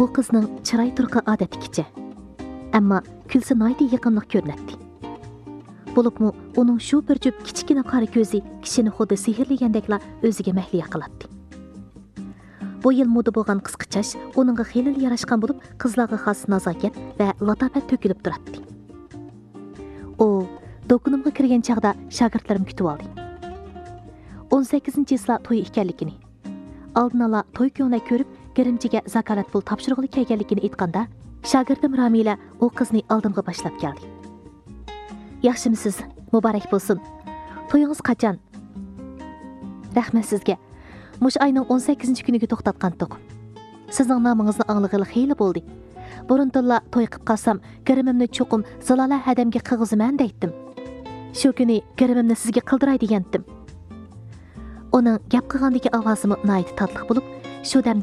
u qizning chiroy turqi odatdagicha, ammo kulsa noyda yaqinlik ko'rinadi. Bo'libmi, uning shu bir jup kichkina qora ko'zi kishini xuddi sehrlagandekla o'ziga mahliya qiladi. Bu yil moda bo'lgan qisqichash uningga xiyli yarashgan bo'lib, qizlarga xos nazokat va latofat to'kilib turadi. U do'konimga kirgan chaqda shogirdlarim kutib oldi. 18-yilda to'y ekanligini, oldin ola to'y ko'ngli ko'rib, Girimchiga zakalat pul topshirig'ili kelganligini aytganda, shogirdim Ramila u qizni oldimga boshlab keldi. Yaxshimisiz? Muborak bo'lsin. To'yingiz qachon? Rahmat sizga. Mush ayning 18-kuniga to'xtatgandik. Sizning nomingizni anglag'ili xeyli bo'ldi. Buruntolla to'y qilib qolsam, girimimni cho'qim Zalola hadamga qig'izaman deydim. Shu kuni girimimni sizga qildiray degandim. Uning gap qilgandagi ovozimi nihoyat tatliq bo'lib, shu damda